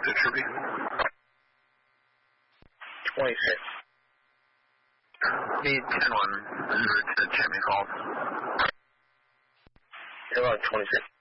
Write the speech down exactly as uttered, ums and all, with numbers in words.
It should be. twenty-six. Need ten one zero to Jimmy calls. You're on twenty-six.